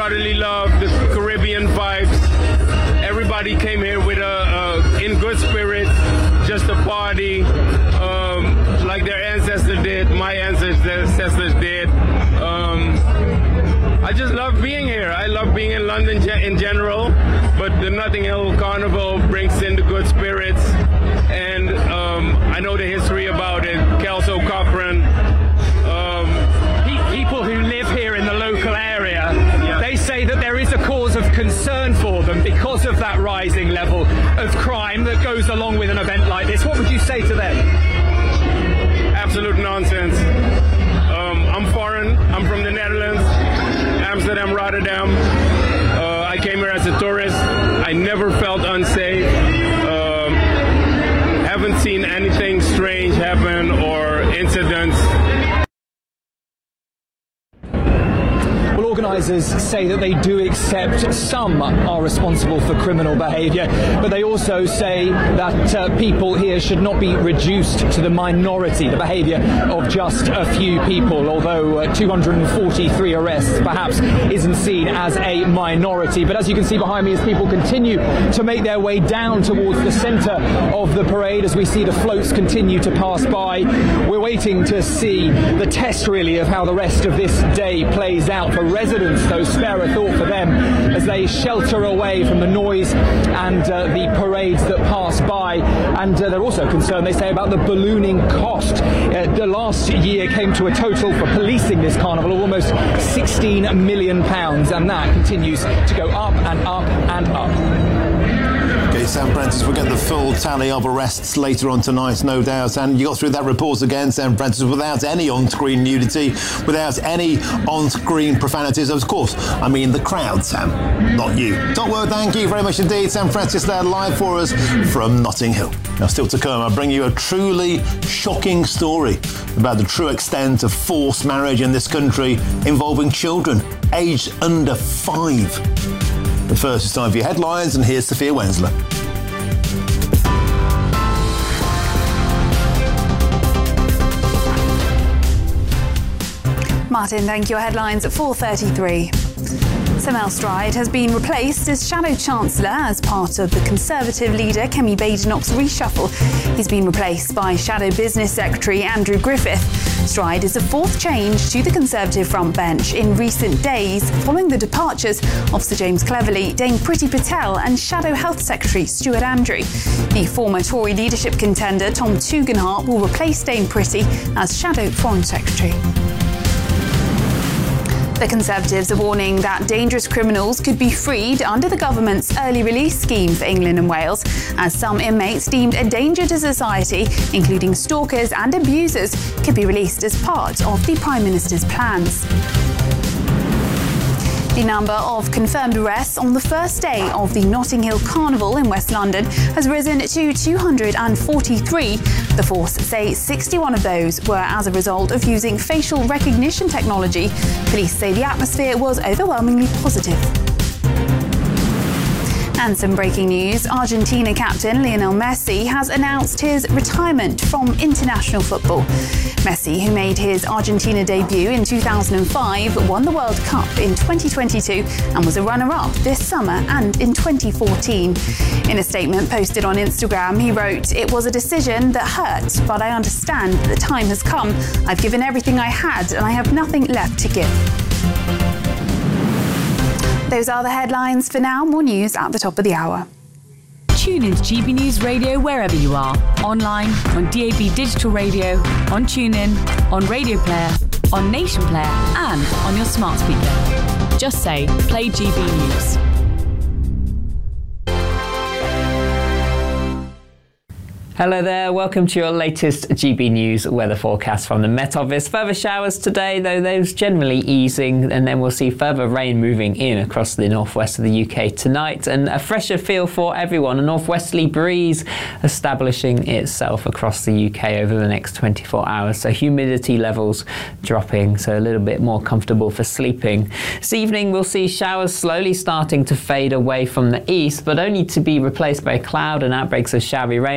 brotherly love, the Caribbean vibes. Everybody came here with in good spirit, just a party, like their ancestors did, my ancestors did. I just love being here. I love being in London in general, but the Notting Hill Carnival brings in the good spirits, and I know the history about it. Kelso Cochran. People who live here in the local area, they say that there is a cause of concern for them because of that rising level of crime that goes along with an event like this. What would you say to them? Absolute nonsense. I'm foreign. I'm from the Netherlands, Amsterdam, Rotterdam. I came here as a tourist. I never felt unsafe. Haven't seen anything strange happen or incidents. Organisers say that they do accept some are responsible for criminal behaviour, but they also say that people here should not be reduced to the minority, the behaviour of just a few people, although 243 arrests perhaps isn't seen as a minority. But as you can see behind me, as people continue to make their way down towards the centre of the parade, as we see the floats continue to pass by, we're waiting to see the test really of how the rest of this day plays out for residents, though spare a thought for them as they shelter away from the noise and the parades that pass by. And they're also concerned, they say, about the ballooning cost. The last year came to a total for policing this carnival of almost £16 million, and that continues to go up and up and up. Okay, Sam Prentice, we'll get the full tally of arrests later on tonight, no doubt. And you got through that report again, Sam Prentice, without any on-screen nudity, without any on-screen profanities. Of course, I mean the crowd, Sam, not you. Top work, thank you very much indeed. Sam Prentice there live for us from Notting Hill. Now, still to come, I'll bring you a truly shocking story about the true extent of forced marriage in this country involving children aged under 5. But first, it's time for your headlines, and here's Sophia Wensler. Martin, thank you. Headlines at 4:33. Sir Mel Stride has been replaced as Shadow Chancellor as part of the Conservative leader Kemi Badenoch's reshuffle. He's been replaced by Shadow Business Secretary Andrew Griffith. Stride is the fourth change to the Conservative front bench in recent days, following the departures of Sir James Cleverly, Dame Priti Patel and Shadow Health Secretary Stuart Andrew. The former Tory leadership contender Tom Tugendhat will replace Dame Priti as Shadow Foreign Secretary. The Conservatives are warning that dangerous criminals could be freed under the government's early release scheme for England and Wales, as some inmates deemed a danger to society, including stalkers and abusers, could be released as part of the Prime Minister's plans. The number of confirmed arrests on the first day of the Notting Hill Carnival in West London has risen to 243. The force say 61 of those were as a result of using facial recognition technology. Police say the atmosphere was overwhelmingly positive. And some breaking news. Argentina captain Lionel Messi has announced his retirement from international football. Messi, who made his Argentina debut in 2005, won the World Cup in 2022 and was a runner-up this summer and in 2014. In a statement posted on Instagram, he wrote, "It was a decision that hurt, but I understand that the time has come. I've given everything I had and I have nothing left to give." Those are the headlines for now. More news at the top of the hour. Tune into GB News Radio wherever you are. Online, on DAB Digital Radio, on TuneIn, on Radio Player, on Nation Player and on your smart speaker. Just say, play GB News. Hello there, welcome to your latest GB News weather forecast from the Met Office. Further showers today, though those generally easing, and then we'll see further rain moving in across the northwest of the UK tonight, and a fresher feel for everyone. A northwesterly breeze establishing itself across the UK over the next 24 hours, so humidity levels dropping, so a little bit more comfortable for sleeping. This evening we'll see showers slowly starting to fade away from the east, but only to be replaced by cloud and outbreaks of showery rain across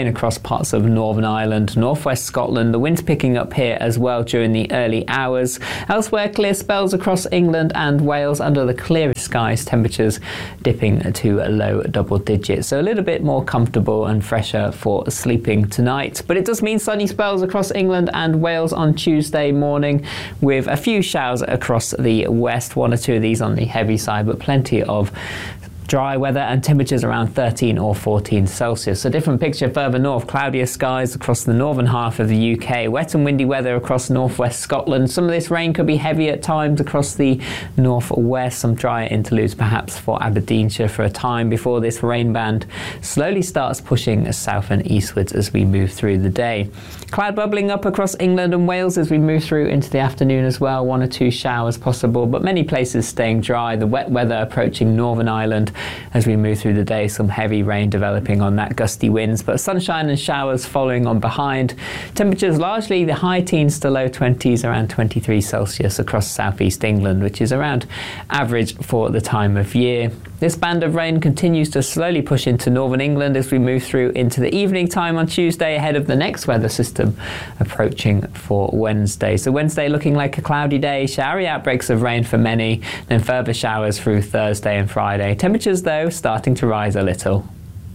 parts of Northern Ireland, northwest Scotland. The wind's picking up here as well during the early hours. Elsewhere, clear spells across England and Wales under the clearest skies, temperatures dipping to a low double digits. So a little bit more comfortable and fresher for sleeping tonight. But it does mean sunny spells across England and Wales on Tuesday morning, with a few showers across the west, one or two of these on the heavy side, but plenty of dry weather and temperatures around 13 or 14 Celsius. A different picture further north, cloudier skies across the northern half of the UK, wet and windy weather across northwest Scotland. Some of this rain could be heavy at times across the northwest, some drier interludes perhaps for Aberdeenshire for a time before this rain band slowly starts pushing south and eastwards as we move through the day. Cloud bubbling up across England and Wales as we move through into the afternoon as well, one or two showers possible, but many places staying dry. The wet weather approaching Northern Ireland as we move through the day, some heavy rain developing on that, gusty winds, but sunshine and showers following on behind. Temperatures largely the high teens to low 20s, around 23 Celsius across southeast England, which is around average for the time of year. This band of rain continues to slowly push into northern England as we move through into the evening time on Tuesday, ahead of the next weather system approaching for Wednesday. So Wednesday looking like a cloudy day, showery outbreaks of rain for many, then further showers through Thursday and Friday. Temperatures, though, starting to rise a little.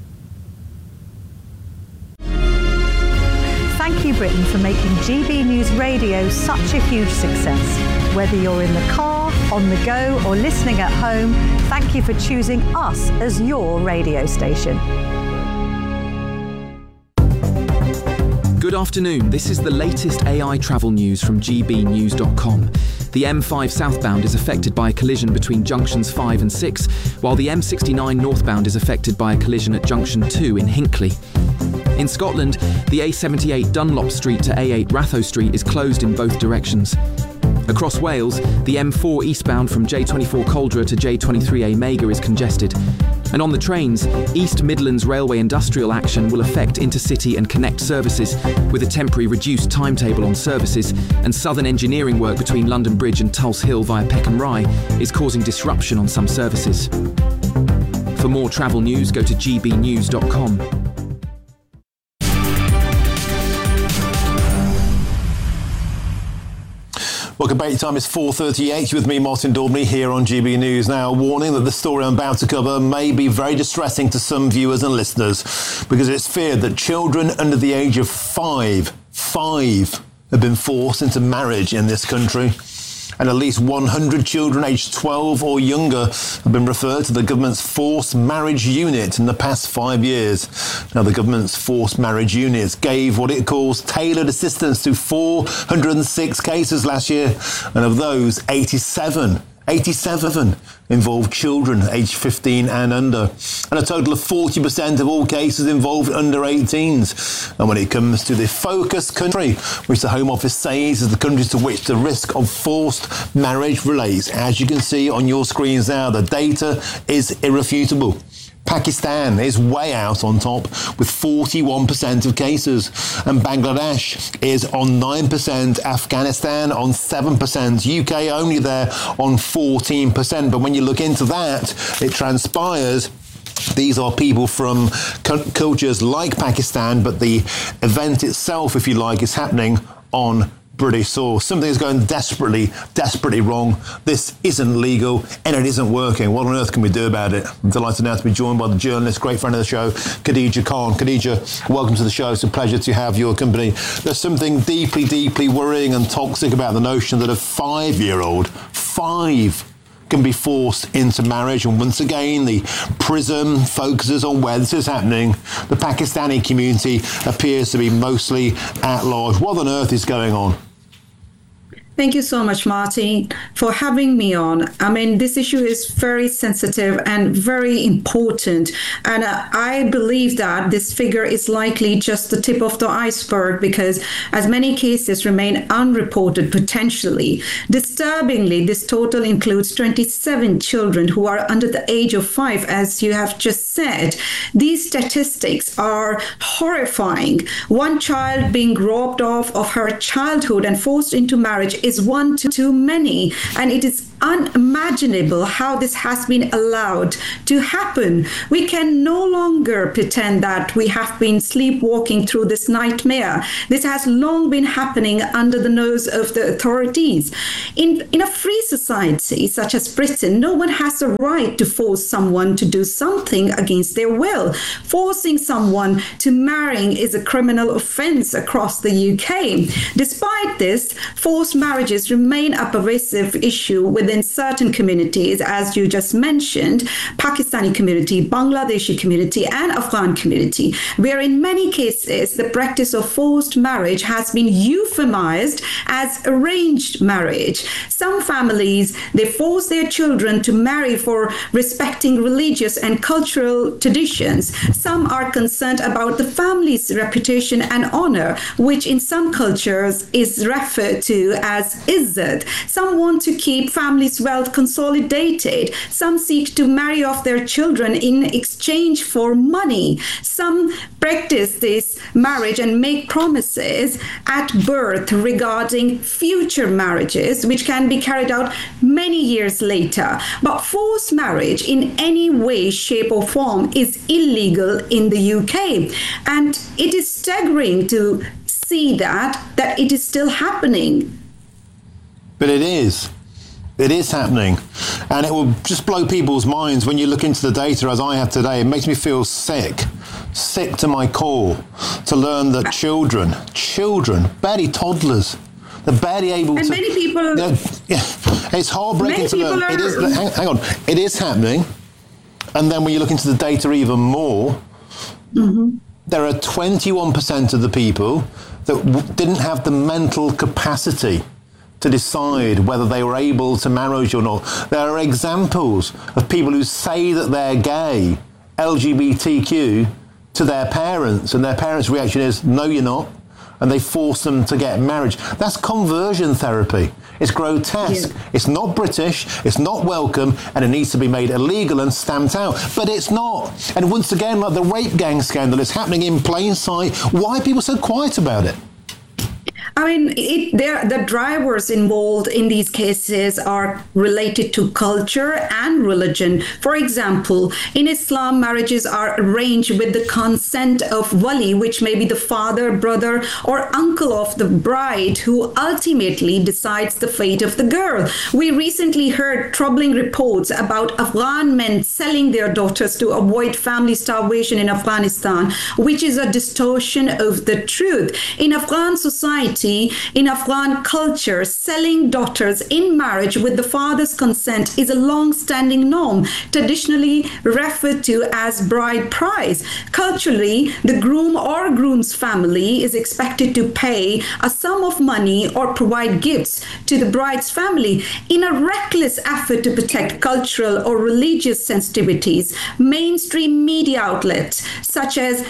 Thank you, Britain, for making GB News Radio such a huge success. Whether you're in the car, on the go, or listening at home, thank you for choosing us as your radio station. Good afternoon. This is the latest AI travel news from gbnews.com. The M5 southbound is affected by a collision between junctions 5 and 6, while the M69 northbound is affected by a collision at junction 2 in Hinckley. In Scotland, the A78 Dunlop Street to A8 Ratho Street is closed in both directions. Across Wales, the M4 eastbound from J24 Coldra to J23A Mega is congested. And on the trains, East Midlands Railway industrial action will affect intercity and connect services, with a temporary reduced timetable on services, and southern engineering work between London Bridge and Tulse Hill via Peckham Rye is causing disruption on some services. For more travel news, go to gbnews.com. Welcome back. Time is 4:38 with me, Martin Daubney, here on GB News. Now, a warning that the story I'm about to cover may be very distressing to some viewers and listeners, because it's feared that children under the age of five have been forced into marriage in this country. And at least 100 children aged 12 or younger have been referred to the government's forced marriage unit in the past 5 years. Now, the government's forced marriage unit gave what it calls tailored assistance to 406 cases last year, and of those, 87 involved children aged 15 and under, and a total of 40% of all cases involved under 18s. And when it comes to the focus country, which the Home Office says is the country to which the risk of forced marriage relates, as you can see on your screens now, the data is irrefutable. Pakistan is way out on top with 41% of cases, and Bangladesh is on 9%, Afghanistan on 7%, UK only there on 14%. But when you look into that, it transpires these are people from cultures like Pakistan, but the event itself, if you like, is happening on British soil. Something is going desperately wrong. This isn't legal and it isn't working. What on earth can we do about it? I'm delighted now to be joined by the journalist, great friend of the show, Khadija Khan. Khadija, welcome to the show. It's a pleasure to have your company. There's something deeply worrying and toxic about the notion that a 5-year-old, can be forced into marriage. And once again, the prism focuses on where this is happening. The Pakistani community appears to be mostly at large. What on earth is going on? Thank you so much, Martin, for having me on. I mean, this issue is very sensitive and very important. And I believe that this figure is likely just the tip of the iceberg, because as many cases remain unreported potentially. Disturbingly, this total includes 27 children who are under the age of 5, as you have just said. These statistics are horrifying. One child being robbed of her childhood and forced into marriage is one too many, and it is unimaginable how this has been allowed to happen. We can no longer pretend that we have been sleepwalking through this nightmare. This has long been happening under the nose of the authorities. In a free society such as Britain, no one has the right to force someone to do something against their will. Forcing someone to marrying is a criminal offence across the UK. Despite this, forced marriages remain a pervasive issue within certain communities, as you just mentioned, Pakistani community, Bangladeshi community, and Afghan community, where in many cases the practice of forced marriage has been euphemized as arranged marriage. Some families, they force their children to marry for respecting religious and cultural traditions. Some are concerned about the family's reputation and honor, which in some cultures is referred to as izzat. Some want to keep families' wealth consolidated. Some seek to marry off their children in exchange for money. Some practice this marriage and make promises at birth regarding future marriages, which can be carried out many years later. But forced marriage in any way, shape, or form is illegal in the UK. And it is staggering to see that it is still happening. But it is. It is happening. And it will just blow people's minds when you look into the data as I have today. It makes me feel sick to my core to learn that children, barely toddlers, they're barely able and to... many people... It's heartbreaking to learn. It is, hang on. It is happening. And then when you look into the data even more, there are 21% of the people that didn't have the mental capacity to decide whether they were able to marry or not. There are examples of people who say that they're gay, LGBTQ, to their parents, and their parents' reaction is, no, you're not, and they force them to get married. That's conversion therapy. It's grotesque. Yeah. It's not British, it's not welcome, and it needs to be made illegal and stamped out. But it's not. And once again, like the rape gang scandal, it's happening in plain sight. Why are people so quiet about it? I mean, the drivers involved in these cases are related to culture and religion. For example, in Islam, marriages are arranged with the consent of wali, which may be the father, brother, or uncle of the bride, who ultimately decides the fate of the girl. We recently heard troubling reports about Afghan men selling their daughters to avoid family starvation in Afghanistan, which is a distortion of the truth. In Afghan society, in Afghan culture, selling daughters in marriage with the father's consent is a long-standing norm, traditionally referred to as bride price. Culturally, the groom or groom's family is expected to pay a sum of money or provide gifts to the bride's family. In a reckless effort to protect cultural or religious sensitivities, mainstream media outlets such as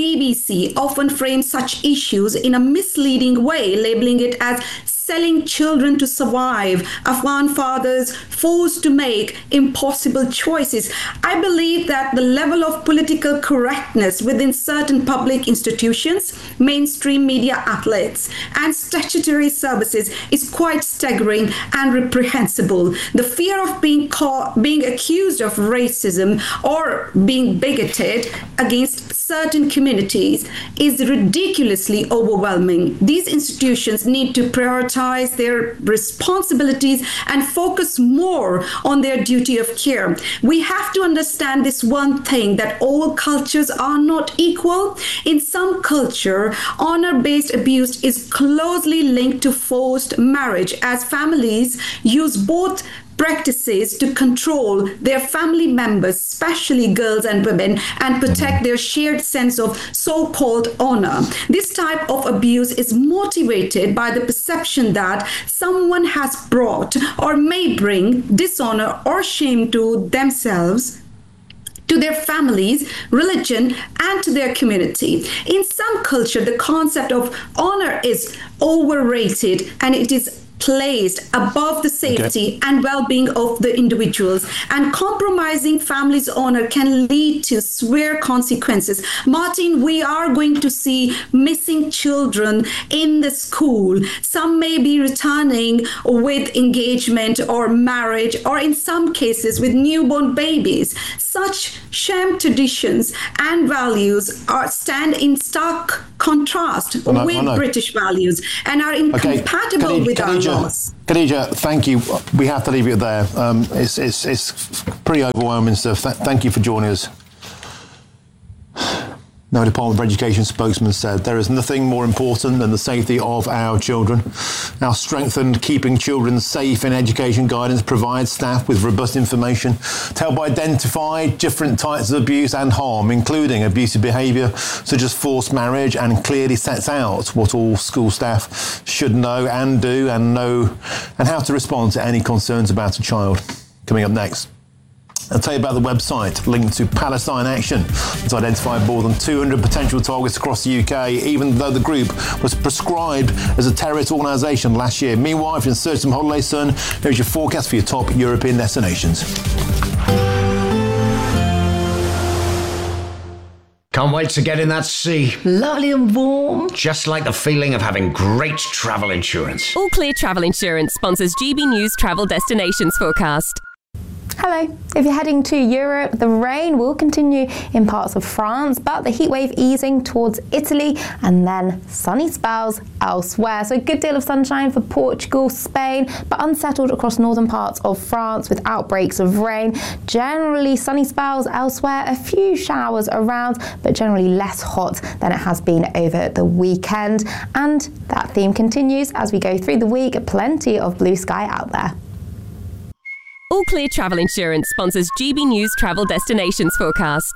BBC often frame such issues in a misleading way, labeling it as selling children to survive, Afghan fathers forced to make impossible choices. I believe that the level of political correctness within certain public institutions, mainstream media outlets, and statutory services is quite staggering and reprehensible. The fear of being accused of racism or being bigoted against certain communities is ridiculously overwhelming. These institutions need to prioritize their responsibilities and focus more on their duty of care. We have to understand this one thing, that all cultures are not equal. In some culture, honor-based abuse is closely linked to forced marriage, as families use both practices to control their family members, especially girls and women, and protect their shared sense of so-called honor. This type of abuse is motivated by the perception that someone has brought or may bring dishonor or shame to themselves, to their families, religion, and to their community. In some culture, the concept of honor is overrated, and it is placed above the safety and well-being of the individuals, and compromising family's honor can lead to severe consequences. Martin, we are going to see missing children in the school. Some may be returning with engagement or marriage, or in some cases with newborn babies. Such sham traditions and values stand in stark contrast with British values and are incompatible with our laws. Khadija, thank you. We have to leave it there. It's pretty overwhelming stuff. Thank you for joining us. No Department of Education spokesman said there is nothing more important than the safety of our children. Our strengthened Keeping Children Safe in Education guidance provides staff with robust information to help identify different types of abuse and harm, including abusive behaviour such as forced marriage, and clearly sets out what all school staff should know and do, and how to respond to any concerns about a child. Coming up next, I'll tell you about the website linked to Palestine Action. It's identified more than 200 potential targets across the UK, even though the group was prescribed as a terrorist organisation last year. Meanwhile, if you're in search of some holiday sun, here's your forecast for your top European destinations. Can't wait to get in that sea. Lovely and warm. Just like the feeling of having great travel insurance. All Clear Travel Insurance sponsors GB News Travel Destinations Forecast. Hello. If you're heading to Europe, the rain will continue in parts of France, but the heatwave easing towards Italy, and then sunny spells elsewhere. So a good deal of sunshine for Portugal, Spain, but unsettled across northern parts of France with outbreaks of rain. Generally sunny spells elsewhere, a few showers around, but generally less hot than it has been over the weekend. And that theme continues as we go through the week. Plenty of blue sky out there. All Clear Travel Insurance sponsors GB News Travel Destinations Forecast.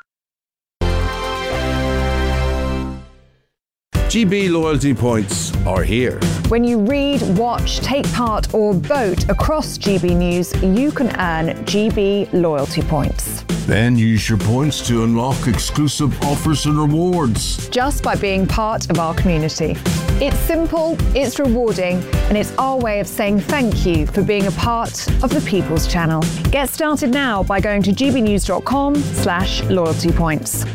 GB loyalty points are here. When you read, watch, take part or vote across GB News, you can earn GB loyalty points. Then use your points to unlock exclusive offers and rewards. Just by being part of our community. It's simple, it's rewarding, and it's our way of saying thank you for being a part of the People's Channel. Get started now by going to gbnews.com/loyalty points.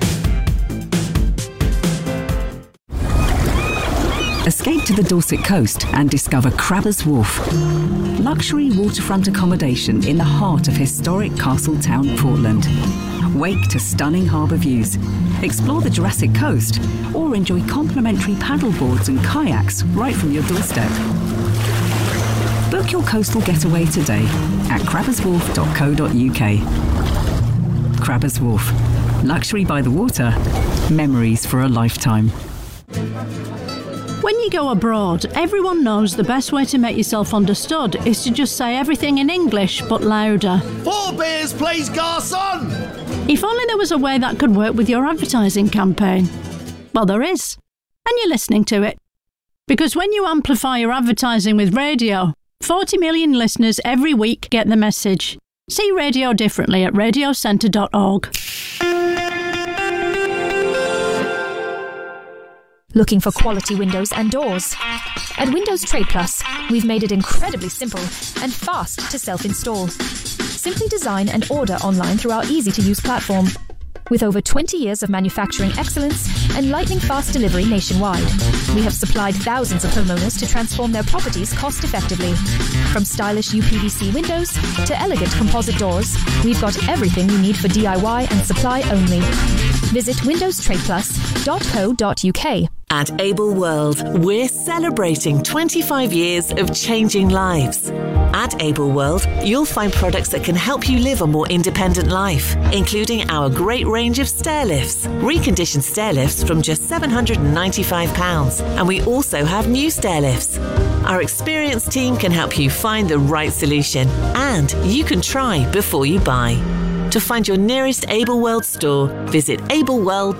Escape to the Dorset coast and discover Crabbers Wharf. Luxury waterfront accommodation in the heart of historic Castletown, Portland. Wake to stunning harbour views. Explore the Jurassic Coast or enjoy complimentary paddleboards and kayaks right from your doorstep. Book your coastal getaway today at crabberswharf.co.uk. Crabbers Wharf. Luxury by the water. Memories for a lifetime. When you go abroad, everyone knows the best way to make yourself understood is to just say everything in English, but louder. 4 beers, please, garçon! If only there was a way that could work with your advertising campaign. Well, there is. And you're listening to it. Because when you amplify your advertising with radio, 40 million listeners every week get the message. See radio differently at radiocentre.org. Looking for quality windows and doors? At Windows Trade Plus, we've made it incredibly simple and fast to self-install. Simply design and order online through our easy-to-use platform. With over 20 years of manufacturing excellence and lightning-fast delivery nationwide, we have supplied thousands of homeowners to transform their properties cost-effectively. From stylish UPVC windows to elegant composite doors, we've got everything you need for DIY and supply only. Visit windowstradeplus.co.uk. At Able World, we're celebrating 25 years of changing lives. At Able World, you'll find products that can help you live a more independent life, including our great range of stair lifts, reconditioned stair lifts from just £795, and we also have new stair lifts. Our experienced team can help you find the right solution, and you can try before you buy. To find your nearest Able World store, visit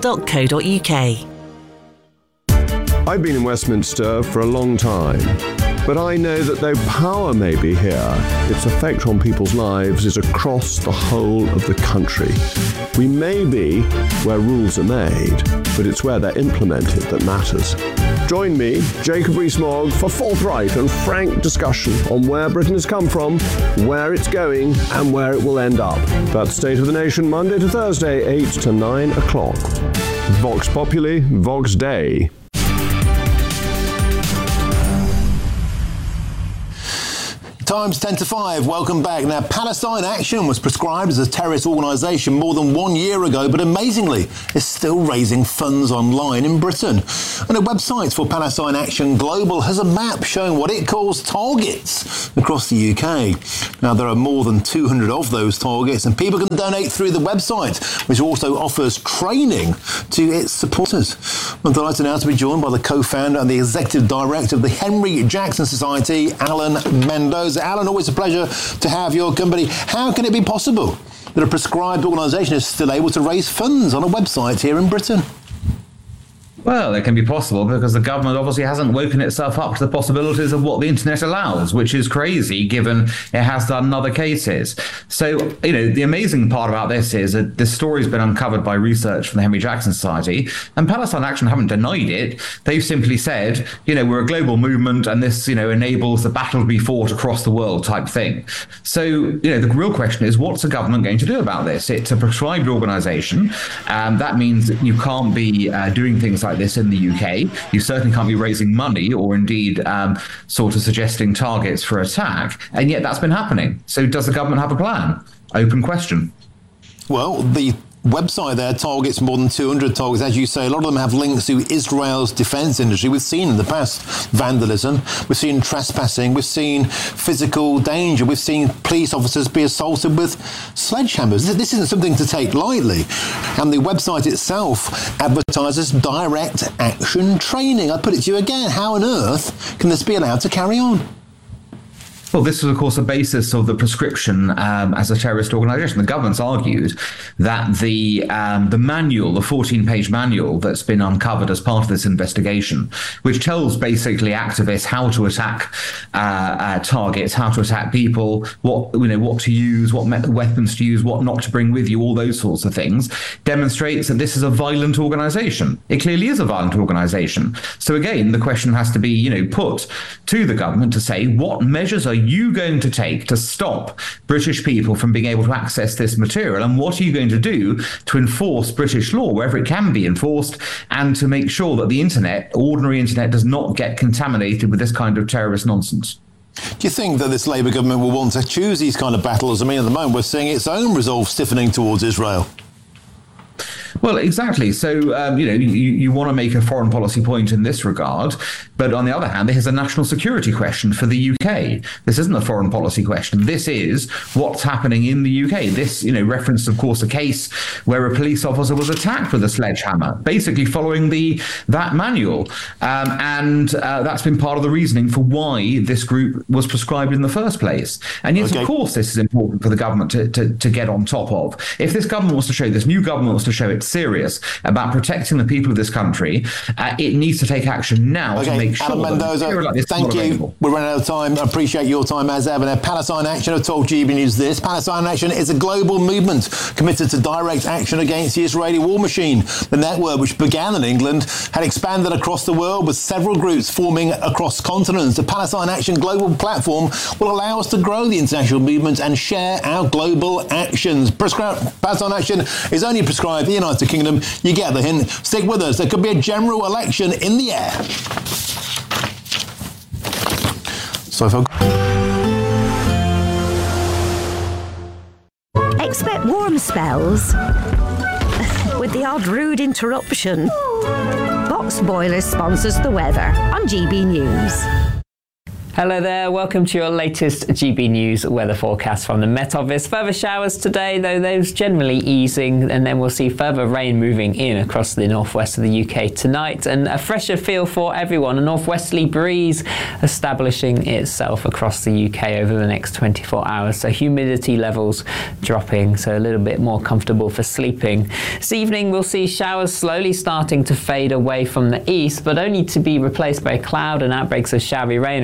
ableworld.co.uk. I've been in Westminster for a long time. But I know that though power may be here, its effect on people's lives is across the whole of the country. We may be where rules are made, but it's where they're implemented that matters. Join me, Jacob Rees-Mogg, for forthright and frank discussion on where Britain has come from, where it's going, and where it will end up. That's State of the Nation, Monday to Thursday, 8 to 9 o'clock. Vox Populi, Vox Dei. Times 10 to 5, welcome back. Now, Palestine Action was prescribed as a terrorist organisation more than 1 year ago, but amazingly, is still raising funds online in Britain. And a website for Palestine Action Global has a map showing what it calls targets across the UK. Now, there are more than 200 of those targets, and people can donate through the website, which also offers training to its supporters. I'm delighted now to be joined by the co-founder and the executive director of the Henry Jackson Society, Alan Mendoza. Alan, always a pleasure to have your company. How can it be possible that a prescribed organisation is still able to raise funds on a website here in Britain? Well, it can be possible because the government obviously hasn't woken itself up to the possibilities of what the internet allows, which is crazy given it has done in other cases. So, the amazing part about this is that this story's been uncovered by research from the Henry Jackson Society, and Palestine Action haven't denied it. They've simply said, we're a global movement and this, enables the battle to be fought across the world type thing. So, the real question is, what's the government going to do about this? It's a prescribed organisation. That means that you can't be doing things like this in the UK. You certainly can't be raising money or indeed sort of suggesting targets for attack. And yet that's been happening. So does the government have a plan? Open question. Well, the website there targets more than 200 targets. As you say, a lot of them have links to Israel's defense industry. We've seen in the past vandalism, we've seen trespassing, we've seen physical danger, we've seen police officers be assaulted with sledgehammers. This isn't something to take lightly. And the website itself advertises direct action training. I put it to you again, how on earth can this be allowed to carry on? Well, this was, of course, the basis of the prescription as a terrorist organisation. The government's argued that the manual, the 14-page manual that's been uncovered as part of this investigation, which tells basically activists how to attack targets, how to attack people, what to use, what weapons to use, what not to bring with you, all those sorts of things, demonstrates that this is a violent organisation. It clearly is a violent organisation. So again, the question has to be, put to the government to say, what measures are you going to take to stop British people from being able to access this material? And what are you going to do to enforce British law wherever it can be enforced and to make sure that the internet, ordinary internet, does not get contaminated with this kind of terrorist nonsense? Do you think that this Labour government will want to choose these kind of battles? I mean, at the moment, we're seeing its own resolve stiffening towards Israel. Well, exactly. So, you want to make a foreign policy point in this regard. But on the other hand, this is a national security question for the UK. This isn't a foreign policy question. This is what's happening in the UK. This, referenced, of course, a case where a police officer was attacked with a sledgehammer, basically following that manual. And that's been part of the reasoning for why this group was prescribed in the first place. And yes, of course, this is important for the government to get on top of. If this government wants to show, this new government wants to show it's serious about protecting the people of this country, it needs to take action now to make sure Alan Mendoza, like this thank you. Available. We're running out of time. I appreciate your time as ever. Now, Palestine Action have told GB News this. Palestine Action is a global movement committed to direct action against the Israeli war machine. The network, which began in England, had expanded across the world with several groups forming across continents. The Palestine Action global platform will allow us to grow the international movement and share our global actions. Palestine Action is only prescribed in the United Kingdom. You get the hint. Stick with us. There could be a general election in the air. So, folks. Expect warm spells with the odd rude interruption. Box Boilers sponsors the weather on GB News. Hello there, welcome to your latest GB News weather forecast from the Met Office. Further showers today, though those generally easing, and then we'll see further rain moving in across the northwest of the UK tonight, and a fresher feel for everyone. A northwesterly breeze establishing itself across the UK over the next 24 hours, so humidity levels dropping, so a little bit more comfortable for sleeping. This evening we'll see showers slowly starting to fade away from the east, but only to be replaced by cloud and outbreaks of showery rain across parts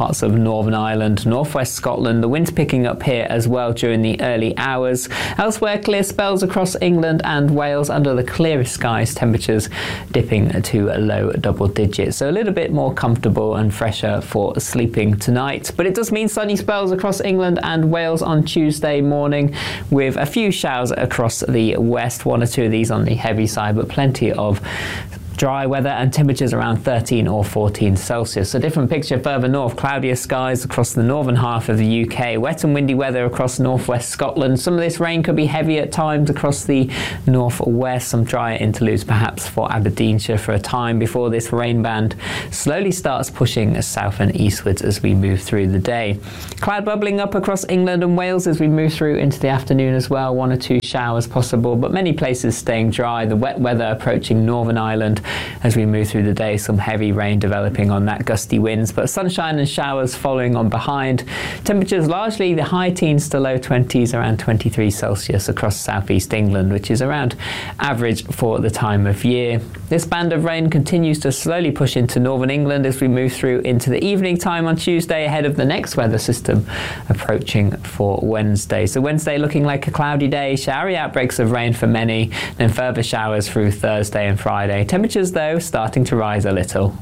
parts of Northern Ireland, northwest Scotland. The wind's picking up here as well during the early hours. Elsewhere, clear spells across England and Wales under the clearest skies, temperatures dipping to low double digits. So a little bit more comfortable and fresher for sleeping tonight. But it does mean sunny spells across England and Wales on Tuesday morning, with a few showers across the west, 1 or 2 of these on the heavy side, but plenty of dry weather and temperatures around 13 or 14 Celsius. A different picture further north, cloudier skies across the northern half of the UK, wet and windy weather across northwest Scotland. Some of this rain could be heavy at times across the northwest, some drier interludes perhaps for Aberdeenshire for a time before this rain band slowly starts pushing south and eastwards as we move through the day. Cloud bubbling up across England and Wales as we move through into the afternoon as well, 1 or 2 showers possible, but many places staying dry. The wet weather approaching Northern Ireland as we move through the day, some heavy rain developing on that, gusty winds, but sunshine and showers following on behind. Temperatures largely the high teens to low 20s, around 23 Celsius across southeast England, which is around average for the time of year. This band of rain continues to slowly push into northern England as we move through into the evening time on Tuesday, ahead of the next weather system approaching for Wednesday. So Wednesday looking like a cloudy day, showery outbreaks of rain for many, then further showers through Thursday and Friday. Temperatures though starting to rise a little.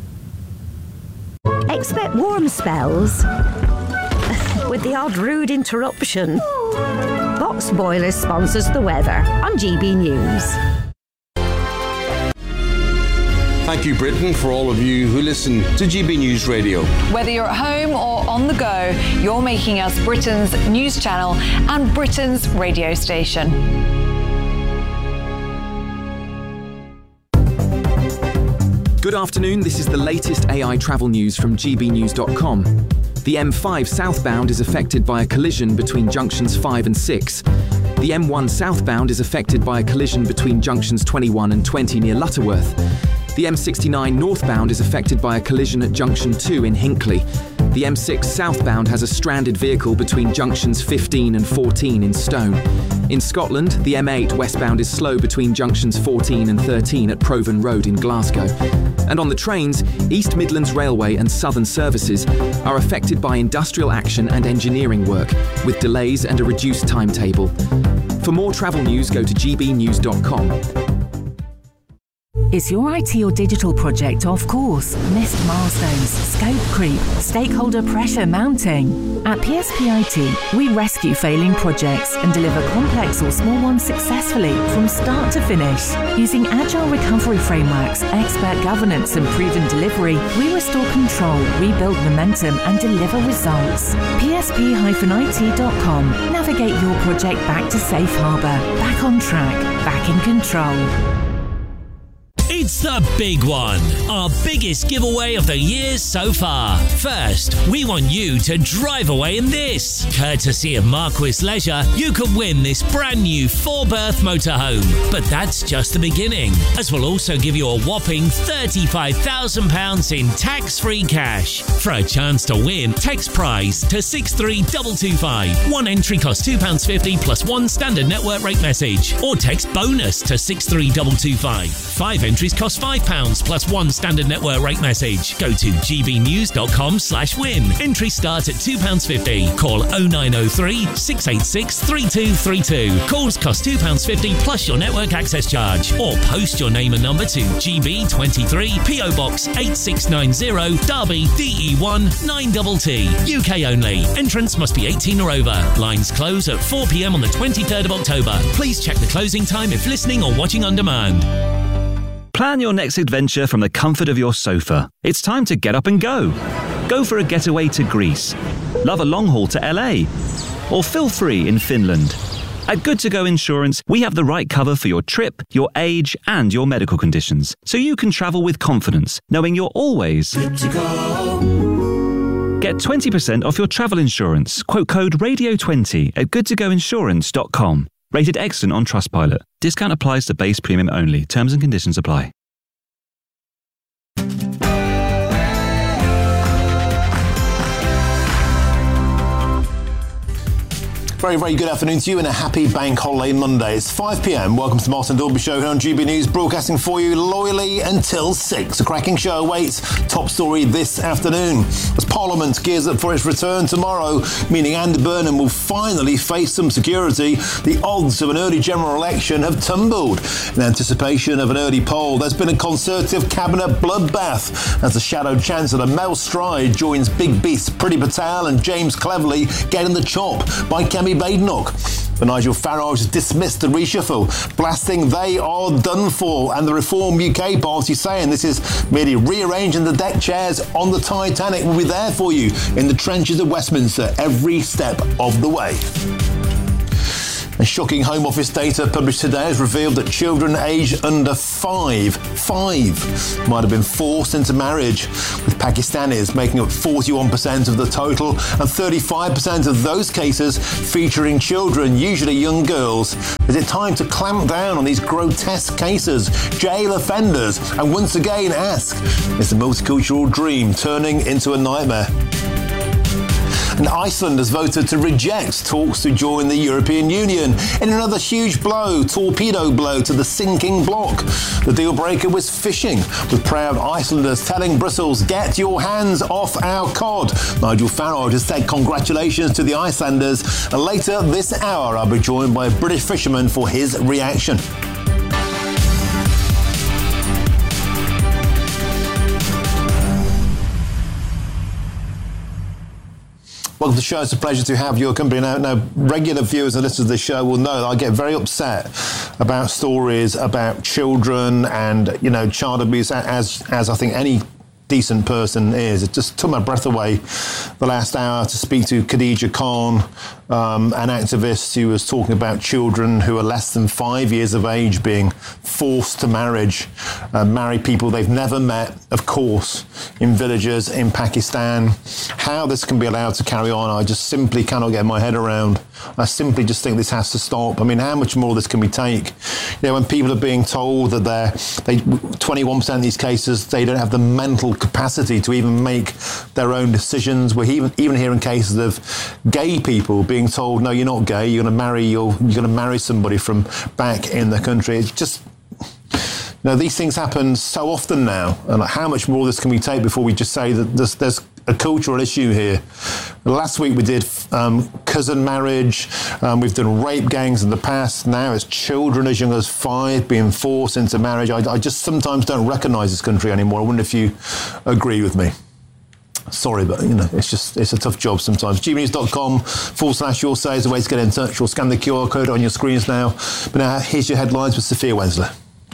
Expect warm spells with the odd rude interruption. Box Boilers sponsors the weather on GB News. Thank you, Britain, for all of you who listen to GB News Radio. Whether you're at home or on the go, you're making us Britain's news channel and Britain's radio station. Good afternoon, this is the latest AI travel news from gbnews.com. The M5 southbound is affected by a collision between junctions 5 and 6. The M1 southbound is affected by a collision between junctions 21 and 20 near Lutterworth. The M69 northbound is affected by a collision at junction 2 in Hinckley. The M6 southbound has a stranded vehicle between junctions 15 and 14 in Stone. In Scotland, the M8 westbound is slow between junctions 14 and 13 at Proven Road in Glasgow. And on the trains, East Midlands Railway and Southern Services are affected by industrial action and engineering work, with delays and a reduced timetable. For more travel news, go to gbnews.com. Is your IT or digital project off course? Missed milestones, scope creep, stakeholder pressure mounting? At PSP IT, we rescue failing projects and deliver complex or small ones successfully from start to finish. Using agile recovery frameworks, expert governance and proven delivery, we restore control, rebuild momentum and deliver results. PSP-IT.com. Navigate your project back to safe harbour, back on track, back in control. It's the big one, our biggest giveaway of the year so far. First, we want you to drive away in this. Courtesy of Marquis Leisure, you can win this brand new 4-berth motorhome. But that's just the beginning, as we'll also give you a whopping £35,000 in tax-free cash. For a chance to win, text prize to 63225. One entry costs £2.50 plus one standard network rate message. Or text bonus to 63225. 5 entries cost £5 plus one standard network rate message. Go to gbnews.com/win. Entries start at £2.50. Call 0903 686 3232. Calls cost £2.50 plus your network access charge. Or post your name and number to GB23 PO Box 8690 Derby DE1 9TT. UK only. Entrance must be 18 or over. Lines close at 4 p.m. on the 23rd of October. Please check the closing time if listening or watching on demand. Plan your next adventure from the comfort of your sofa. It's time to get up and go. Go for a getaway to Greece. Love a long haul to LA. Or feel free in Finland. At Good To Go Insurance, we have the right cover for your trip, your age, and your medical conditions, so you can travel with confidence, knowing you're always good to go. Get 20% off your travel insurance. Quote code RADIO20 at goodtogoinsurance.com. Rated excellent on Trustpilot. Discount applies to base premium only. Terms and conditions apply. Very, very good afternoon to you and a happy Bank Holiday Monday. It's 5 p.m. Welcome to the Martin Dalby Show here on GB News, broadcasting for you loyally until 6. A cracking show awaits. Top story this afternoon. As Parliament gears up for its return tomorrow, meaning Andy Burnham will finally face some security, the odds of an early general election have tumbled. In anticipation of an early poll, there's been a Conservative cabinet bloodbath as the Shadow Chancellor Mel Stride joins big beasts Priti Patel and James Cleverly getting the chop by Kemi Badenoch. But Nigel Farage has dismissed the reshuffle, blasting they are done for, and the Reform UK party saying this is merely rearranging the deck chairs on the Titanic. Will be there for you in the trenches of Westminster every step of the way. And shocking Home Office data published today has revealed that children aged under five might have been forced into marriage, with Pakistanis making up 41% of the total, and 35% of those cases featuring children, usually young girls. Is it time to clamp down on these grotesque cases, jail offenders, and once again ask, is the multicultural dream turning into a nightmare? And Iceland has voted to reject talks to join the European Union in another huge blow, torpedo blow to the sinking bloc. The deal breaker was fishing, with proud Icelanders telling Brussels, get your hands off our cod. Nigel Farage has said congratulations to the Icelanders, and later this hour I'll be joined by a British fisherman for his reaction. Welcome to the show. It's a pleasure to have your company. Now, regular viewers and listeners of the show will know that I get very upset about stories about children and, child abuse, as I think any decent person is. It just took my breath away the last hour to speak to Khadija Khan, an activist who was talking about children who are less than 5 years of age being forced to marry people they've never met, of course, in villages in Pakistan. How this can be allowed to carry on, I just simply cannot get my head around. I simply just think this has to stop. I mean, how much more of this can we take? When people are being told that 21% of these cases, they don't have the mental capacity to even make their own decisions. We're even hearing cases of gay people being told, no, you're not gay, you're going to marry somebody from back in the country. It's just, these things happen so often now, and how much more of this can we take before we just say that there's a cultural issue here? Last week we did cousin marriage, we've done rape gangs in the past, now it's children as young as 5 being forced into marriage. I just sometimes don't recognise this country anymore. I wonder if you agree with me. Sorry, but it's a tough job sometimes. gbnews.com/your say is the way to get in touch, or scan the QR code on your screens now. But now here's your headlines with Sophia Wensler.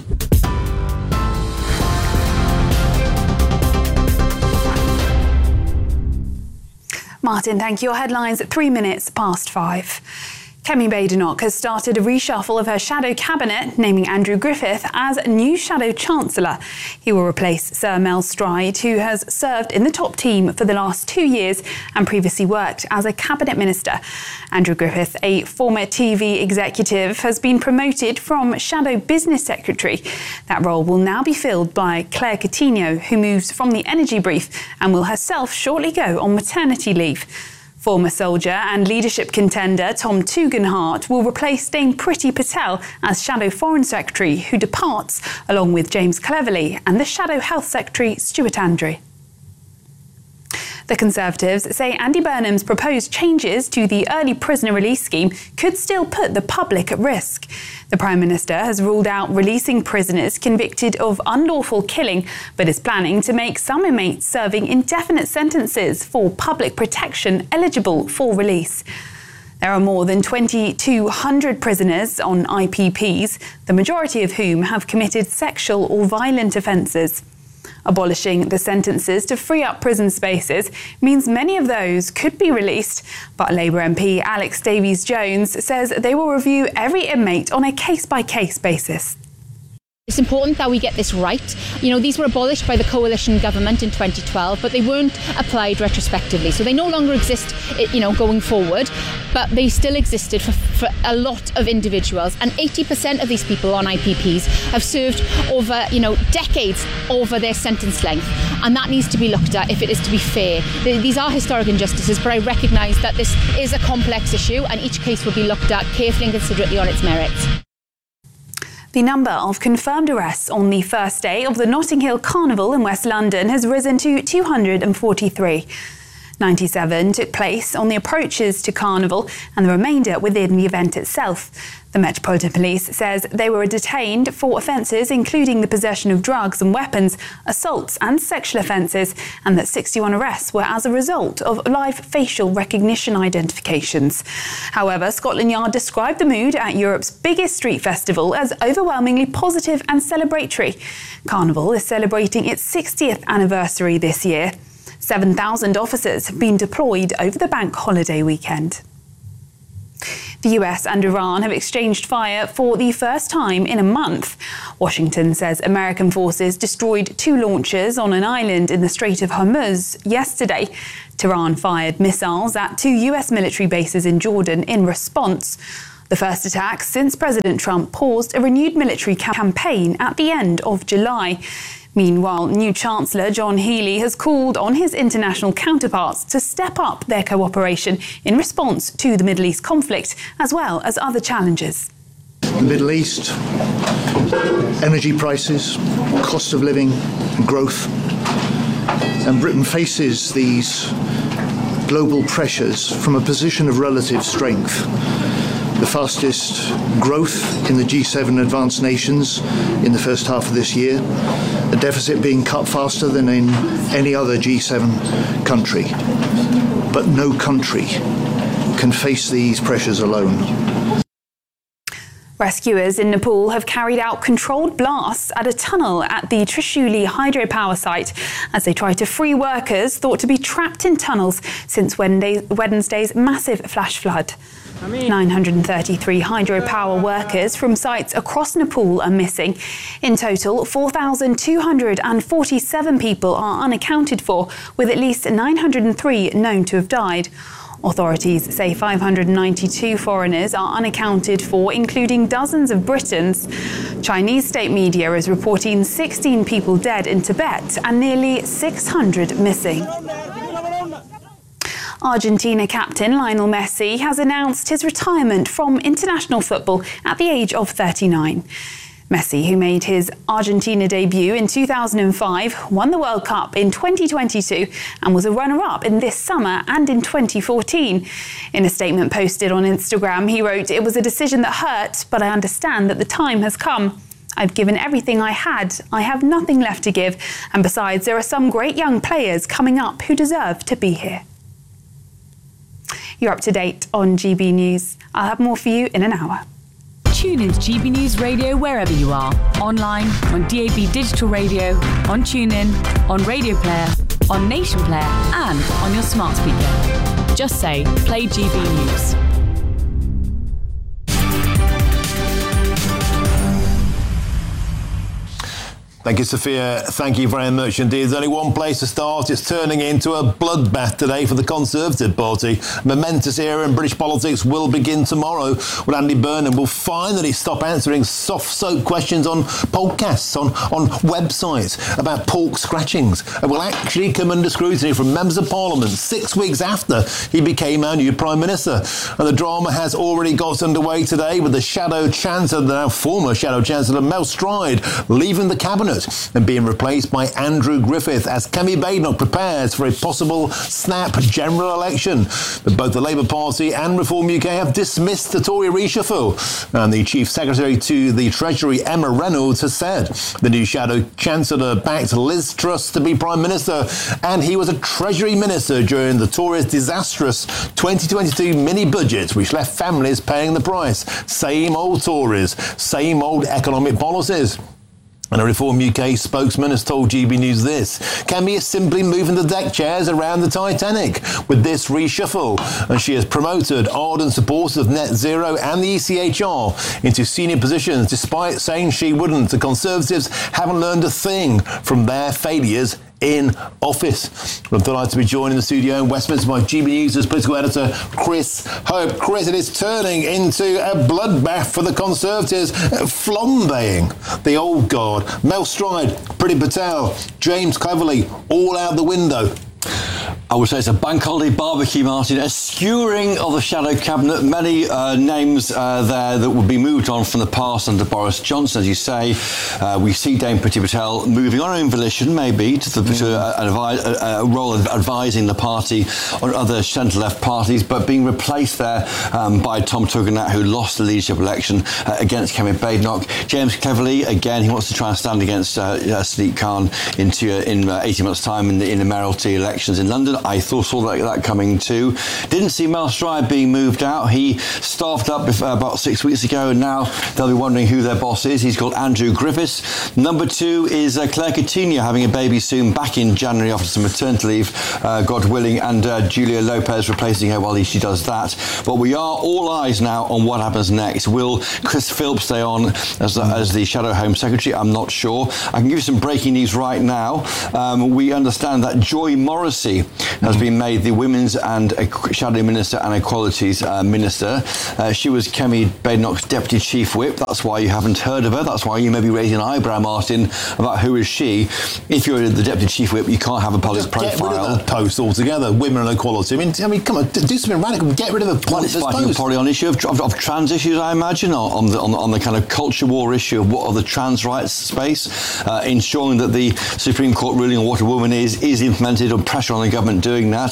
Martin, thank you. Your headlines at 3 minutes past 5. Kemi Badenoch has started a reshuffle of her shadow cabinet, naming Andrew Griffith as new shadow chancellor. He will replace Sir Mel Stride, who has served in the top team for the last 2 years and previously worked as a cabinet minister. Andrew Griffith, a former TV executive, has been promoted from shadow business secretary. That role will now be filled by Claire Coutinho, who moves from the Energy Brief and will herself shortly go on maternity leave. Former soldier and leadership contender Tom Tugendhat will replace Dame Priti Patel as Shadow Foreign Secretary, who departs, along with James Cleverly and the Shadow Health Secretary Stuart Andrew. The Conservatives say Andy Burnham's proposed changes to the early prisoner release scheme could still put the public at risk. The Prime Minister has ruled out releasing prisoners convicted of unlawful killing, but is planning to make some inmates serving indefinite sentences for public protection eligible for release. There are more than 2,200 prisoners on IPPs, the majority of whom have committed sexual or violent offences. Abolishing the sentences to free up prison spaces means many of those could be released, but Labour MP Alex Davies-Jones says they will review every inmate on a case-by-case basis. It's important that we get this right. You know, these were abolished by the coalition government in 2012, but they weren't applied retrospectively. So they no longer exist, you know, going forward, but they still existed for a lot of individuals. And 80% of these people on IPPs have served over, you know, decades over their sentence length. And that needs to be looked at if it is to be fair. These are historic injustices, but I recognise that this is a complex issue and each case will be looked at carefully and considerately on its merits. The number of confirmed arrests on the first day of the Notting Hill Carnival in West London has risen to 243. 97 took place on the approaches to Carnival and the remainder within the event itself. The Metropolitan Police says they were detained for offences including the possession of drugs and weapons, assaults and sexual offences, and that 61 arrests were as a result of live facial recognition identifications. However, Scotland Yard described the mood at Europe's biggest street festival as overwhelmingly positive and celebratory. Carnival is celebrating its 60th anniversary this year. 7,000 officers have been deployed over the bank holiday weekend. The US and Iran have exchanged fire for the first time in a month. Washington says American forces destroyed 2 launchers on an island in the Strait of Hormuz yesterday. Tehran fired missiles at 2 US military bases in Jordan in response. The first attack since President Trump paused a renewed military campaign at the end of July. Meanwhile, new Chancellor John Healey has called on his international counterparts to step up their cooperation in response to the Middle East conflict, as well as other challenges. The Middle East, energy prices, cost of living, growth, and Britain faces these global pressures from a position of relative strength. The fastest growth in the G7 advanced nations in the first half of this year, a deficit being cut faster than in any other G7 country. But no country can face these pressures alone. Rescuers in Nepal have carried out controlled blasts at a tunnel at the Trishuli hydropower site as they try to free workers thought to be trapped in tunnels since Wednesday's massive flash flood. 933 hydropower workers from sites across Nepal are missing. In total, 4,247 people are unaccounted for, with at least 903 known to have died. Authorities say 592 foreigners are unaccounted for, including dozens of Britons. Chinese state media is reporting 16 people dead in Tibet and nearly 600 missing. Argentina captain Lionel Messi has announced his retirement from international football at the age of 39. Messi, who made his Argentina debut in 2005, won the World Cup in 2022 and was a runner-up in this summer and in 2014. In a statement posted on Instagram, he wrote, "It was a decision that hurt, but I understand that the time has come. I've given everything I had. I have nothing left to give. And besides, there are some great young players coming up who deserve to be here." You're up to date on GB News. I'll have more for you in an hour. Tune into GB News Radio wherever you are. Online, on DAB Digital Radio, on TuneIn, on Radio Player, on Nation Player, and on your smart speaker. Just say, play GB News. Thank you, Sophia. Thank you very much indeed. There's only one place to start. It's turning into a bloodbath today for the Conservative Party. A momentous era in British politics will begin tomorrow when Andy Burnham will finally stop answering soft soap questions on podcasts, on websites about pork scratchings, and will actually come under scrutiny from members of Parliament 6 weeks after he became our new Prime Minister. And the drama has already got underway today with the Shadow Chancellor, the now former Shadow Chancellor Mel Stride, leaving the Cabinet and being replaced by Andrew Griffith as Kemi Badenoch prepares for a possible snap general election. But both the Labour Party and Reform UK have dismissed the Tory reshuffle. And the Chief Secretary to the Treasury, Emma Reynolds, has said the new Shadow Chancellor backed Liz Truss to be Prime Minister, and he was a Treasury Minister during the Tories' disastrous 2022 mini-budget, which left families paying the price. Same old Tories, same old economic policies. And a Reform UK spokesman has told GB News this. Kemi is simply moving the deck chairs around the Titanic with this reshuffle. And she has promoted ardent supporters of net zero and the ECHR into senior positions, despite saying she wouldn't. The Conservatives haven't learned a thing from their failures in office. I'm delighted to be joined in the studio in Westminster by GB News' political editor Chris Hope. Chris, it is turning into a bloodbath for the Conservatives, flambeing the old guard. Mel Stride, Priti Patel, James Cleverly, all out the window. I would say it's a bank holiday barbecue, Martin, a skewering of the shadow cabinet. Many names there that would be moved on from the past under Boris Johnson, as you say. We see Dame Priti Patel moving on her own volition, maybe, to a role of advising the party on other centre-left parties, but being replaced there by Tom Tugendhat, who lost the leadership election against Kemi Badenoch. James Cleverly, again, he wants to try and stand against Sadiq Khan in 18 months' time in the mayoralty elections in London. I saw that coming too. Didn't see Mel Stride being moved out. He staffed up about 6 weeks ago, and now they'll be wondering who their boss is. He's called Andrew Griffiths. Number 2 is Claire Coutinho, having a baby soon, back in January after some maternity leave, God willing, and Julia Lopez replacing her while she does that. But we are all eyes now on what happens next. Will Chris Philp stay on as the Shadow Home Secretary? I'm not sure. I can give you some breaking news right now. We understand that Joy Morrissey has been made the Women's and Shadow Minister and Equalities Minister. She was Kemi Badenoch's Deputy Chief Whip. That's why you haven't heard of her. That's why you may be raising an eyebrow, Martin, about who is she. If you're the Deputy Chief Whip, you can't have a public profile. Get rid of that post altogether, women and equality. I mean, come on, do something radical. Get rid of a pointless post. Fighting probably on issue of trans issues, I imagine, or on the kind of culture war issue of the trans rights space, ensuring that the Supreme Court ruling on what a woman is implemented, or pressure on the government doing that.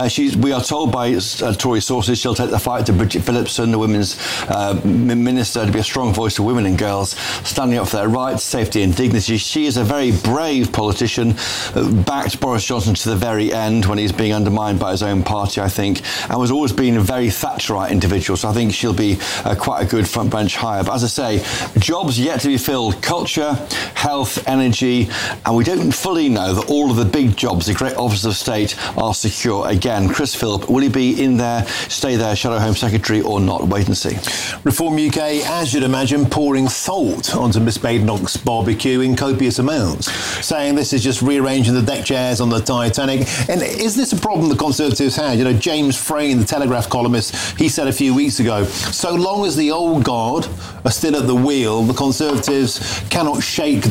We are told by Tory sources she'll take the fight to Bridget Phillipson, the Women's Minister, to be a strong voice for women and girls, standing up for their rights, safety and dignity. She is a very brave politician, backed Boris Johnson to the very end when he's being undermined by his own party, I think, and was always been a very Thatcherite individual, so I think she'll be quite a good front bench hire. But as I say, jobs yet to be filled: culture, health, energy, and we don't fully know that all of the big jobs, the great offices of state, are secure. Again, Chris Philp, will he be in there, stay there, Shadow Home Secretary or not? Wait and see. Reform UK, as you'd imagine, pouring salt onto Miss Badenoch's barbecue in copious amounts, saying this is just rearranging the deck chairs on the Titanic. And is this a problem the Conservatives had? You know, James Frayne, the Telegraph columnist, he said a few weeks ago, so long as the old guard are still at the wheel, the Conservatives cannot shake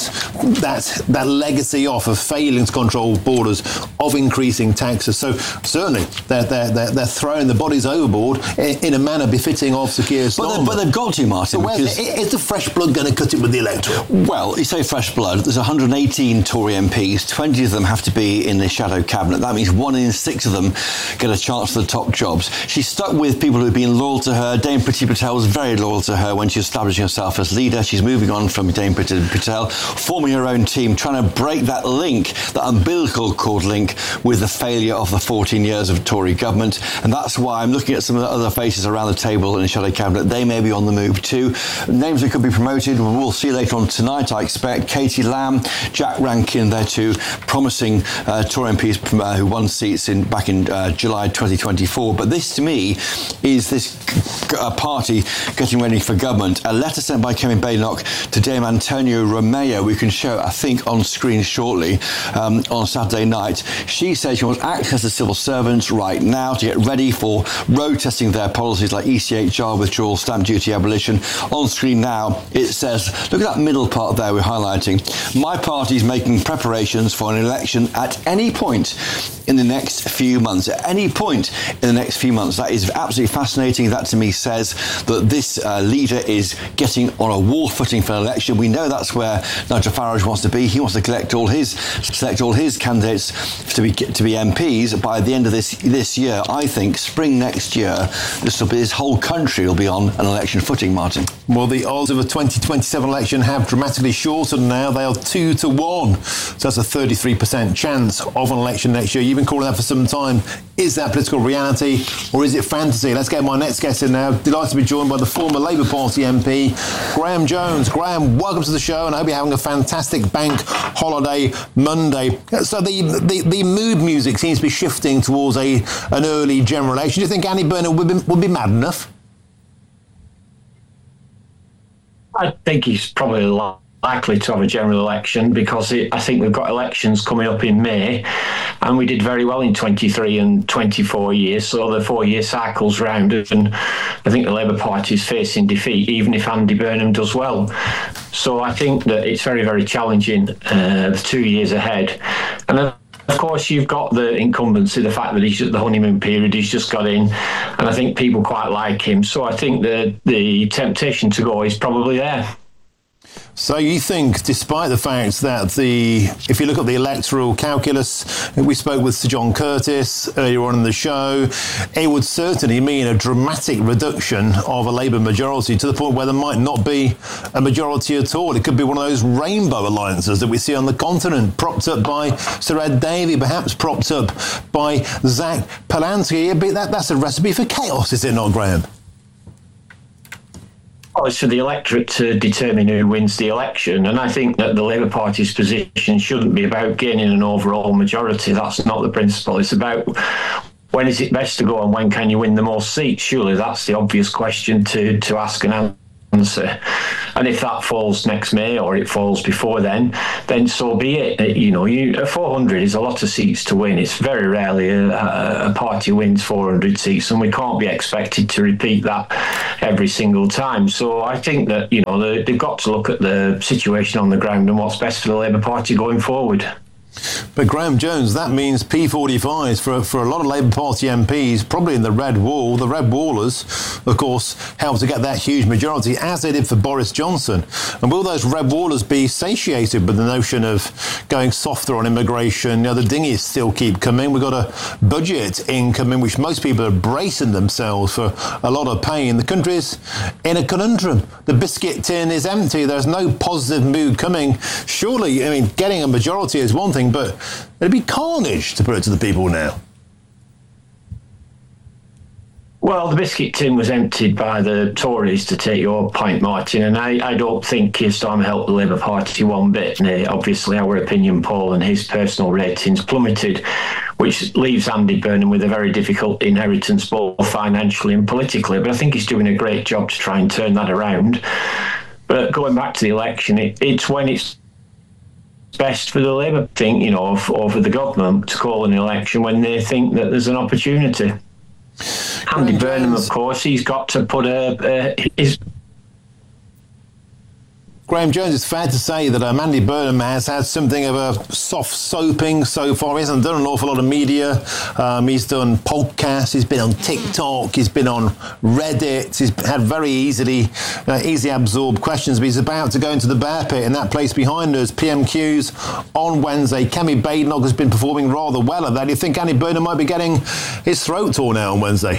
that legacy off of failing to control borders, of increasing taxes. So certainly they're throwing the bodies overboard in a manner befitting of Sir Keir Starmer. But they've got to, Martin. So is the fresh blood going to cut it with the electorate? Well, you say fresh blood. There's 118 Tory MPs. 20 of them have to be in the shadow cabinet. That means 1 in 6 of them get a chance for the top jobs. She's stuck with people who've been loyal to her. Dame Priti Patel was very loyal to her when she was establishing herself as leader. She's moving on from Dame Priti Patel, forming her own team, trying to break that link, that umbilical cord link with the failure of the 14 years of Tory government. And that's why I'm looking at some of the other faces around the table in the shadow cabinet. They may be on the move too. Names that could be promoted, we'll see later on tonight, I expect. Katie Lamb, Jack Rankin, they're two promising Tory MPs who won seats back in July 2024. But this, to me, is this party getting ready for government. A letter sent by Kemi Badenoch to Dame Antonio Romeo, we can show, I think, on screen shortly, on Saturday night. She says she wants access to civil servants right now to get ready for road testing their policies like ECHR, withdrawal, stamp duty abolition. On screen now, it says, look at that middle part there we're highlighting. My party's making preparations for an election at any point in the next few months. At any point in the next few months. That is absolutely fascinating. That to me says that this leader is getting on a war footing for an election. We know that's where Nigel Farage wants to be. He wants to select all his candidates to be MPs by the end of this year. I think spring next year, this whole country will be on an election footing, Martin. Well, the odds of a 2027 election have dramatically shortened now. They are 2 to 1. So that's a 33% chance of an election next year. You've been calling that for some time. Is that political reality or is it fantasy? Let's get my next guest in now. Delighted to be joined by the former Labour Party Party MP, Graham Jones. Graham, welcome to the show, and I hope you're having a fantastic bank holiday Monday. So the mood music seems to be shifting towards an early general election. Do you think Andy Burnham would be mad enough? I think he's probably likely to have a general election because I think we've got elections coming up in May, and we did very well in 23 and 24 years, so the 4-year cycle's round, and I think the Labour Party is facing defeat even if Andy Burnham does well. So I think that it's very, very challenging the 2 years ahead. And of course, you've got the incumbency, the fact that he's at the honeymoon period, he's just got in, and I think people quite like him. So I think the temptation to go is probably there. So you think, despite the fact that if you look at the electoral calculus, we spoke with Sir John Curtis earlier on in the show, it would certainly mean a dramatic reduction of a Labour majority to the point where there might not be a majority at all. It could be one of those rainbow alliances that we see on the continent, propped up by Sir Ed Davey, perhaps propped up by Zach Palanski. That's a recipe for chaos, is it not, Graham? Well, it's for the electorate to determine who wins the election, and I think that the Labour Party's position shouldn't be about gaining an overall majority. That's not the principle. It's about when is it best to go and when can you win the most seats. Surely that's the obvious question to ask and answer. And if that falls next May or it falls before then so be it. 400 is a lot of seats to win. It's very rarely a party wins 400 seats, and we can't be expected to repeat that every single time. So I think that they've got to look at the situation on the ground and what's best for the Labour Party going forward. But Graham Jones, that means P45s for a lot of Labour Party MPs, probably in the Red Wall. The Red Wallers, of course, helped to get that huge majority, as they did for Boris Johnson. And will those Red Wallers be satiated with the notion of going softer on immigration? The dinghies still keep coming. We've got a budget incoming, which most people are bracing themselves for a lot of pain. The country's in a conundrum. The biscuit tin is empty. There's no positive mood coming. Surely, getting a majority is one thing, but it'd be carnage to put it to the people now. Well, the biscuit tin was emptied by the Tories, to take your point, Martin, and I don't think Keir Starmer helped the Labour Party one bit. Obviously, our opinion poll and his personal ratings plummeted, which leaves Andy Burnham with a very difficult inheritance, both financially and politically. But I think he's doing a great job to try and turn that around. But going back to the election, it's when it's best for the Labour thing, or for the government to call an election when they think that there's an opportunity. Andy Burnham, of course, he's got to put his... Graham Jones, it's fair to say that Andy Burnham has had something of a soft soaping so far. He hasn't done an awful lot of media. He's done podcasts. He's been on TikTok. He's been on Reddit. He's had very easy absorbed questions. But he's about to go into the bear pit in that place behind us, PMQs, on Wednesday. Kemi Badenoch has been performing rather well at that. Do you think Andy Burnham might be getting his throat torn out on Wednesday?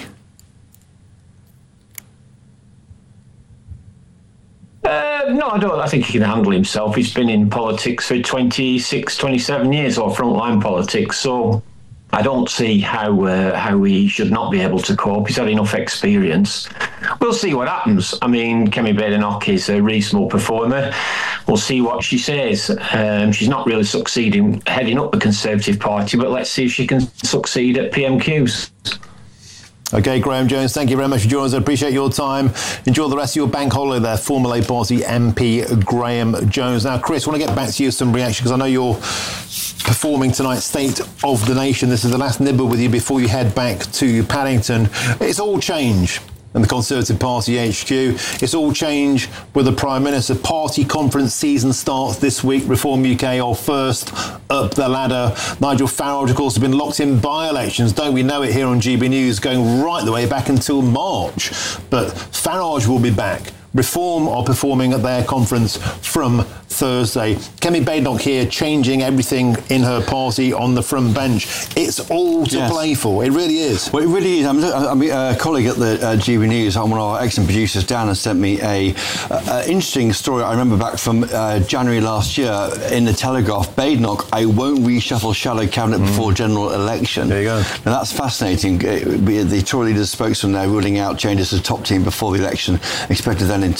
No, I don't. I think he can handle himself. He's been in politics for 26, 27 years, or frontline politics, so I don't see how he should not be able to cope. He's had enough experience. We'll see what happens. Kemi Badenoch is a reasonable performer. We'll see what she says. She's not really succeeding heading up the Conservative Party, but let's see if she can succeed at PMQs. OK, Graham Jones, thank you very much for joining us. I appreciate your time. Enjoy the rest of your bank holiday there, former Labour Party MP Graham Jones. Now, Chris, I want to get back to you with some reaction, because I know you're performing tonight's State of the Nation. This is the last nibble with you before you head back to Paddington. It's all change in the Conservative Party HQ. It's all change with the Prime Minister. Party conference season starts this week. Reform UK are first up the ladder. Nigel Farage, of course, has been locked in by-elections. Don't we know it here on GB News, going right the way back until March. But Farage will be back. Reform are performing at their conference from Thursday. Kemi Badenoch here, changing everything in her party on the front bench. It's all to play for. It really is. Well, it really is. A colleague at the GB News, one of our excellent producers, Dan, has sent me a interesting story I remember back from January last year in the Telegraph. Badenoch, I won't reshuffle shadow cabinet before general election. There you go. Now that's fascinating. The Tory leaders spokesman there ruling out changes to the top team before the election, expected then then in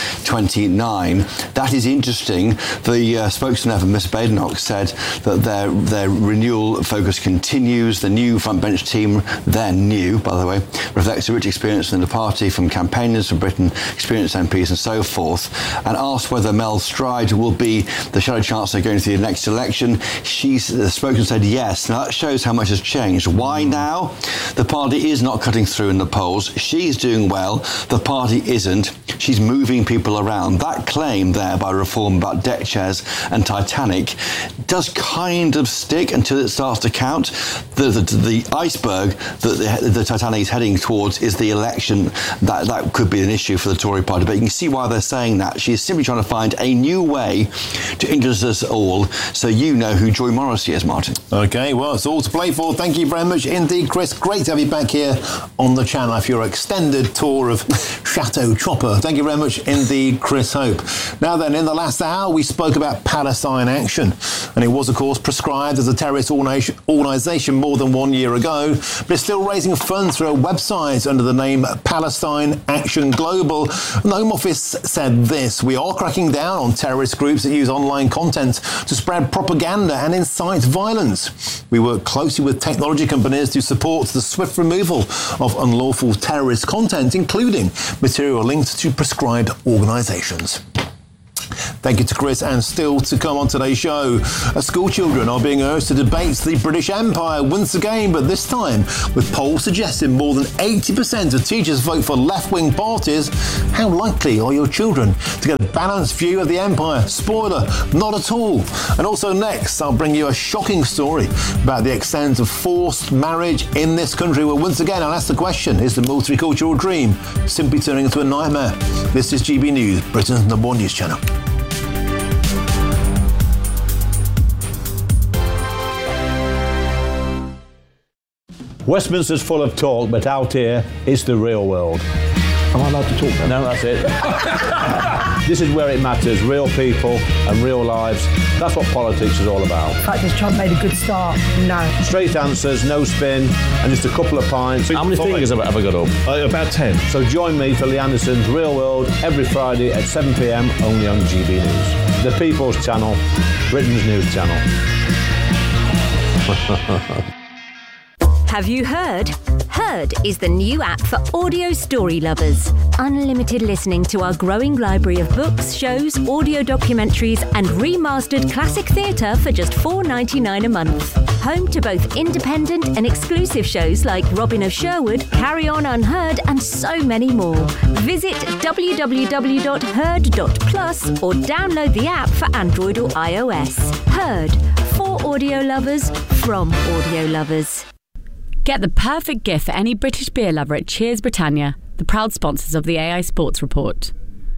2029. That is interesting. The spokesman for Mr. Badenoch said that their renewal focus continues. The new front bench team, they're new, by the way, reflects a rich experience in the party from campaigners from Britain, experienced MPs and so forth, and asked whether Mel Stride will be the Shadow Chancellor going to the next election. The spokesman said yes. Now that shows how much has changed. Why now? The party is not cutting through in the polls. She's doing well. The party isn't. She's moving people around. That claim there by Reform about deck chairs and Titanic does kind of stick until it starts to count. The iceberg that the Titanic is heading towards is the election. That could be an issue for the Tory party, but you can see why they're saying that. She's simply trying to find a new way to interest us all, so you know who Joy Morrissey is, Martin. Okay, well, it's all to play for. Thank you very much indeed, Chris. Great to have you back here on the channel after your extended tour of Chateau Chopper. Thank you very much indeed, Chris Hope. Now then, in the last hour, we spoke about Palestine Action, and it was, of course, prescribed as a terrorist organisation more than 1 year ago, but it's still raising funds through a website under the name Palestine Action Global. And the Home Office said this: we are cracking down on terrorist groups that use online content to spread propaganda and incite violence. We work closely with technology companies to support the swift removal of unlawful terrorist content, including material linked to prescribed organisations. Thank you to Chris, and still to come on today's show. School children are being urged to debate the British Empire once again, but this time with polls suggesting more than 80% of teachers vote for left-wing parties. How likely are your children to get a balanced view of the empire? Spoiler, not at all. And also next, I'll bring you a shocking story about the extent of forced marriage in this country, where once again I'll ask the question, is the multicultural dream simply turning into a nightmare? This is GB News, Britain's #1 news channel. Westminster's full of talk, but out here, it's the real world. Am I allowed to talk now? No, that's it. This is where it matters, real people and real lives. That's what politics is all about. In fact, has Trump made a good start? No. Straight answers, no spin, and just a couple of pints. How many fingers have I got up? About 10. So join me for Lee Anderson's Real World every Friday at 7 p.m, only on GB News. The People's Channel, Britain's news channel. Have you heard? Heard is the new app for audio story lovers. Unlimited listening to our growing library of books, shows, audio documentaries and remastered classic theatre for just $4.99 a month. Home to both independent and exclusive shows like Robin of Sherwood, Carry On Unheard and so many more. Visit www.heard.plus or download the app for Android or iOS. Heard, for audio lovers, from audio lovers. Get the perfect gift for any British beer lover at Cheers Britannia, the proud sponsors of the AI Sports Report.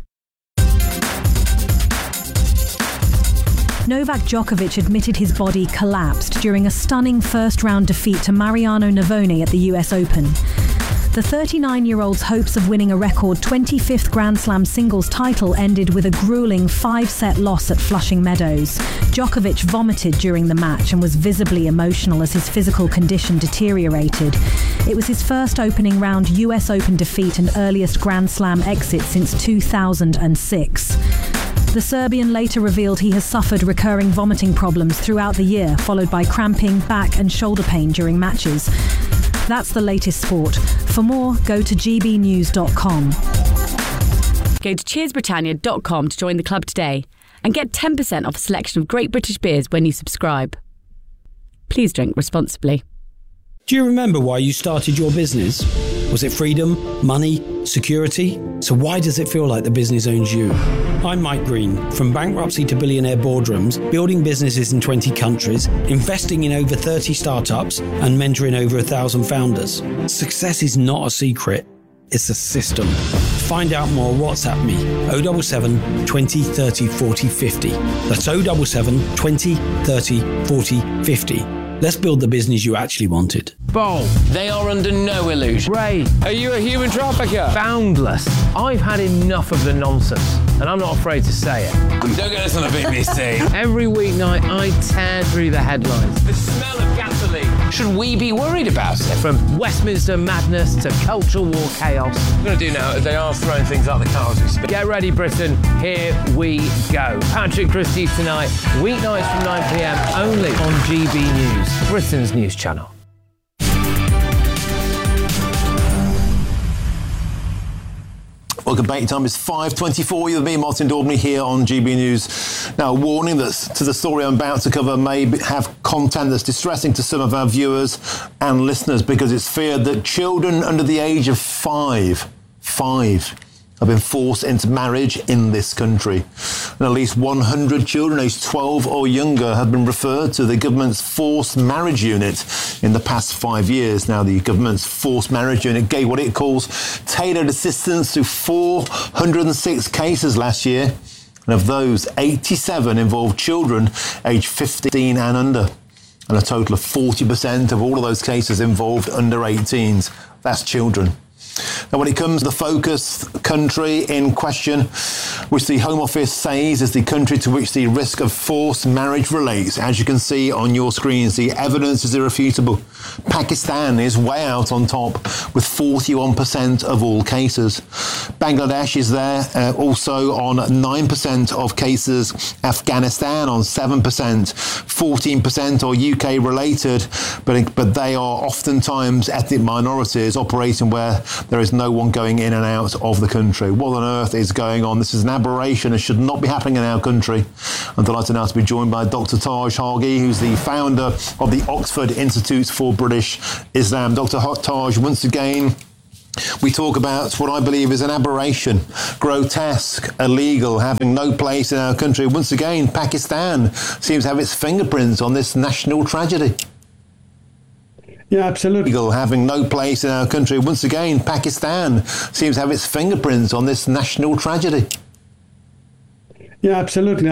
Novak Djokovic admitted his body collapsed during a stunning first-round defeat to Mariano Navone at the US Open. The 39-year-old's hopes of winning a record 25th Grand Slam singles title ended with a grueling 5-set loss at Flushing Meadows. Djokovic vomited during the match and was visibly emotional as his physical condition deteriorated. It was his first opening round US Open defeat and earliest Grand Slam exit since 2006. The Serbian later revealed he has suffered recurring vomiting problems throughout the year, followed by cramping, back and shoulder pain during matches. That's the latest sport. For more, go to gbnews.com. Go to cheersbritannia.com to join the club today and get 10% off a selection of great British beers when you subscribe. Please drink responsibly. Do you remember why you started your business? Was it freedom, money, security? So why does it feel like the business owns you? I'm Mike Green. From bankruptcy to billionaire boardrooms, building businesses in 20 countries, investing in over 30 startups, and mentoring over 1,000 founders. Success is not a secret. It's a system. To find out more, WhatsApp me 077 20 30 40 50. That's 077 20 30 40 50. Let's build the business you actually wanted. Bo, they are under no illusion. Ray, are you a human trafficker? Boundless. I've had enough of the nonsense, and I'm not afraid to say it. Don't get this on the BBC. Every weeknight, I tear through the headlines. The smell of gasoline. should we be worried about it? From Westminster madness to cultural war chaos. What we're going to do now is they are throwing things out the car as we speak. Get ready, Britain. Here we go. Patrick Christie's tonight, weeknights from 9 p.m. only on GB News, Britain's news channel. Welcome back. Time is 5:24. You're with me, Martin Daubney, here on GB News. Now, a warning that to the story I'm about to cover may have content that's distressing to some of our viewers and listeners, because it's feared that children under the age of five have been forced into marriage in this country. And at least 100 children aged 12 or younger have been referred to the government's forced marriage unit in the past 5 years. Now, the government's forced marriage unit gave what it calls tailored assistance to 406 cases last year. And of those, 87 involved children aged 15 and under. And a total of 40% of all of those cases involved under 18s. That's children. Now, when it comes to the focus country in question, which the Home Office says is the country to which the risk of forced marriage relates, as you can see on your screens, the evidence is irrefutable. Pakistan is way out on top with 41% of all cases. Bangladesh is there also on 9% of cases. Afghanistan on 7%. 14% are UK related, but they are oftentimes ethnic minorities operating where there is no one going in and out of the country. What on earth is going on? This is an aberration. It should not be happening in our country. I'm delighted now to be joined by Dr. Taj Haghi, who's the founder of the Oxford Institute for British Islam. Dr. Taj, once again, we talk about what I believe is an aberration, grotesque, illegal, having no place in our country. Once again, Pakistan seems to have its fingerprints on this national tragedy. Yeah, absolutely. Having no place in our country. Once again, Pakistan seems to have its fingerprints on this national tragedy. Yeah, absolutely.